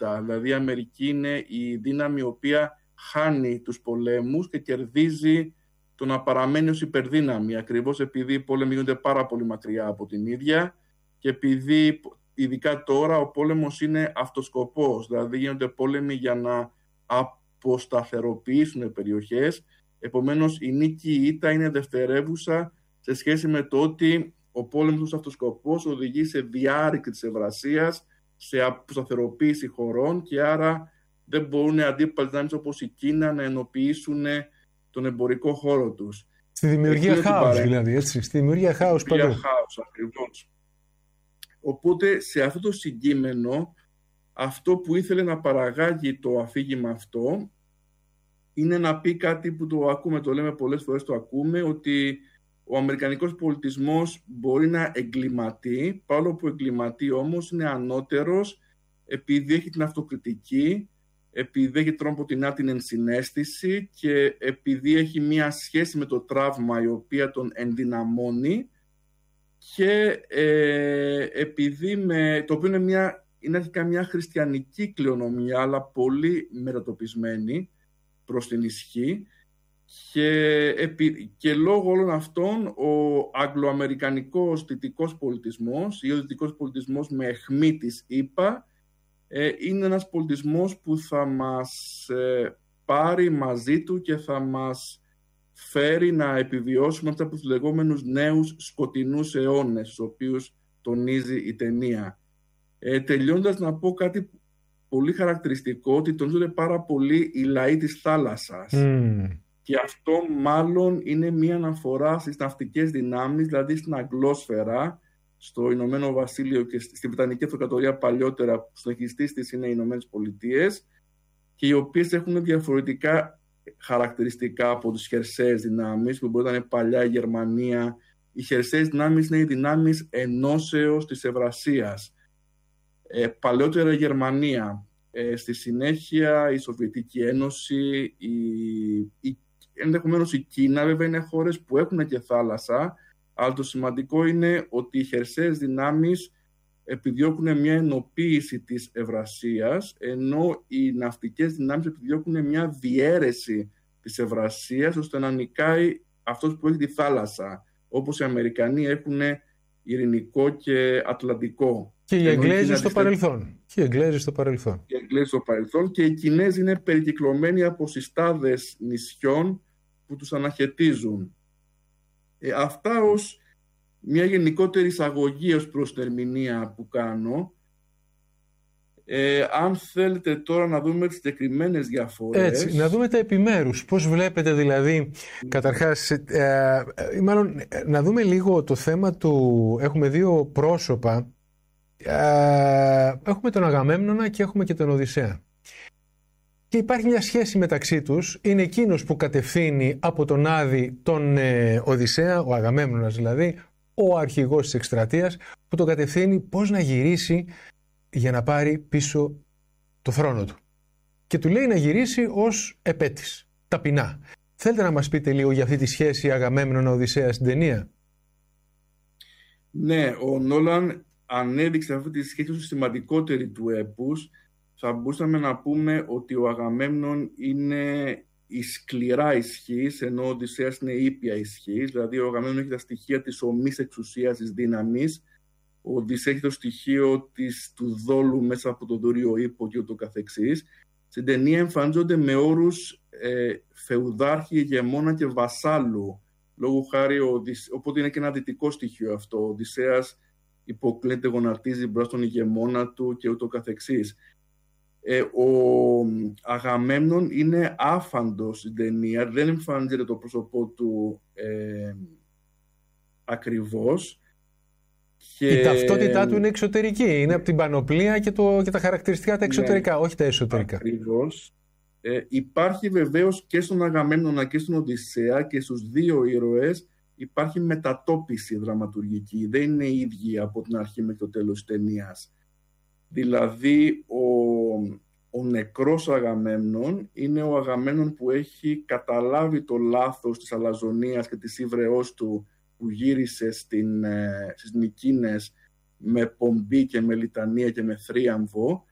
ισότητα. Δηλαδή η Αμερική είναι η δύναμη η οποία χάνει τους πολέμους και κερδίζει το να παραμένει ως υπερδύναμη, ακριβώς επειδή οι πόλεμοι γίνονται πάρα πολύ μακριά από την ίδια και επειδή ειδικά τώρα ο πόλεμος είναι αυτοσκοπός, δηλαδή γίνονται πόλεμοι για να αποσταθεροποιήσουν περιοχές. Επομένως η νίκη η ήττα είναι δευτερεύουσα σε σχέση με το ότι ο πόλεμος ως αυτοσκοπός οδηγεί σε διάρρηξη της ευρασίας, σε αποσταθεροποίηση χωρών και άρα δεν μπορούν αντίπαλες δυνάμεις όπως η Κίνα να ενοποιήσουν τον εμπορικό χώρο τους. Στη δημιουργία χάους δηλαδή, έτσι. Στη δημιουργία χάους παντού. Χάους, ακριβώς. Οπότε σε αυτό το συγκείμενο, αυτό που ήθελε να παραγάγει το αφήγημα αυτό είναι να πει κάτι που το ακούμε, το λέμε πολλές φορές, το ακούμε, ότι ο αμερικανικός πολιτισμός μπορεί να εγκληματεί, παρόλο που εγκληματεί όμως είναι ανώτερος επειδή έχει την αυτοκριτική, επειδή έχει τρόπο την ενσυναίσθηση και επειδή έχει μία σχέση με το τραύμα η οποία τον ενδυναμώνει και επειδή το οποίο είναι αρχικά μια χριστιανική κληρονομιά αλλά πολύ μετατοπισμένη προς την ισχύ και λόγω όλων αυτών ο αγγλοαμερικανικός δυτικός πολιτισμός ή ο δυτικός πολιτισμός με αιχμή της ΗΠΑ είναι ένας πολιτισμός που θα μας πάρει μαζί του και θα μας φέρει να επιβιώσουμε αυτά από τους λεγόμενους νέους σκοτεινούς αιώνες, τους οποίους τονίζει η ταινία. Τελειώντας να πω κάτι πολύ χαρακτηριστικό, ότι τονίζονται πάρα πολύ οι λαοί της θάλασσας. Και αυτό μάλλον είναι μία αναφορά στις ναυτικές δυνάμεις, δηλαδή στην αγγλόσφαιρα, στο Ηνωμένο Βασίλειο και στη Βρετανική Αυτοκρατορία παλιότερα, που συνεχιστής της είναι οι Ηνωμένες Πολιτείες, και οι οποίες έχουν διαφορετικά χαρακτηριστικά από τις χερσαίες δυνάμεις, που μπορεί να είναι παλιά η Γερμανία. Οι χερσαίες δυνάμεις είναι οι δυνάμεις ενώσεως της Ευρασίας. Παλαιότερα η Γερμανία, στη συνέχεια η Σοβιετική Ένωση, ενδεχομένως η Κίνα, βέβαια είναι χώρες που έχουν και θάλασσα, αλλά το σημαντικό είναι ότι οι χερσαίες δυνάμεις επιδιώκουν μια ενοποίηση της Ευρασίας, ενώ οι ναυτικές δυνάμεις επιδιώκουν μια διαίρεση της Ευρασίας, ώστε να νικάει αυτός που έχει τη θάλασσα, όπως οι Αμερικανοί έχουν Ειρηνικό και Ατλαντικό. Και οι Εγγλέζοι στο παρελθόν. Και οι Κινέζοι είναι περικυκλωμένοι από συστάδες νησιών που τους αναχαιτίζουν. Αυτά ως μια γενικότερη εισαγωγή ως προς την ερμηνεία που κάνω. Αν θέλετε τώρα να δούμε τις συγκεκριμένες διαφορές. Έτσι, να δούμε τα επιμέρους. Πώς βλέπετε δηλαδή, καταρχάς, μάλλον να δούμε λίγο το θέμα του, έχουμε δύο πρόσωπα. Έχουμε τον Αγαμέμνονα και έχουμε και τον Οδυσσέα. Και υπάρχει μια σχέση μεταξύ τους. Είναι εκείνος που κατευθύνει από τον Άδη τον Οδυσσέα, ο Αγαμέμνονας δηλαδή, ο αρχηγός της εκστρατείας, που τον κατευθύνει πώς να γυρίσει για να πάρει πίσω το θρόνο του. Και του λέει να γυρίσει ως επέτης, ταπεινά. Θέλετε να μας πείτε λίγο για αυτή τη σχέση Αγαμέμνονα-Οδυσσέα στην ταινία? Ναι, ο Νόλαν ανέδειξε αυτή τη σχέση ως σημαντικότερη του έπους. Θα μπορούσαμε να πούμε ότι ο Αγαμέμνων είναι η σκληρά ισχύς, ενώ ο Οδυσσέας είναι η ήπια ισχύς. Δηλαδή ο Αγαμέμνων έχει τα στοιχεία της ομής εξουσίας, της δύναμης. Ο Οδυσσέας έχει το στοιχείο του δόλου μέσα από το δωρείο ύπο και ούτω καθεξής. Στην ταινία εμφανίζονται με όρους φεουδάρχη, ηγεμόνα και βασάλου. Λόγω χάρη, οπότε είναι και ένα δυτικό στοιχείο αυτό. Ο Οδυσσέας υποκλίνεται, γονατίζει μπρος στον ηγεμόνα του και ούτω καθεξής. Ο Αγαμέμνων είναι άφαντος στην ταινία, δεν εμφανίζεται το πρόσωπό του ακριβώς. Και η ταυτότητά του είναι εξωτερική, είναι από την πανοπλία και τα χαρακτηριστικά τα εξωτερικά, όχι τα εσωτερικά. Ακριβώς. Υπάρχει βεβαίως και στον Αγαμέμνονα και στον Οδυσσέα και στους δύο ήρωες υπάρχει μετατόπιση δραματουργική, δεν είναι οι ίδιοι από την αρχή μέχρι το τέλος της ταινίας. Δηλαδή ο νεκρός Αγαμέμνον είναι ο Αγαμέμνον που έχει καταλάβει το λάθος της αλαζονίας και της ύβρεώς του, που γύρισε στις Μικίνες με πομπή και με λιτανία και με θρίαμβο,